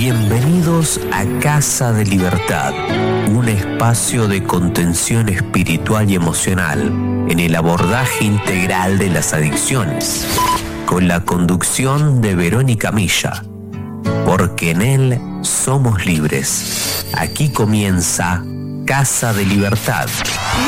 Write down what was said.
Bienvenidos a Casa de Libertad, un espacio de contención espiritual y emocional en el abordaje integral de las adicciones, con la conducción de Verónica Milla, porque en él somos libres. Aquí comienza Casa de Libertad.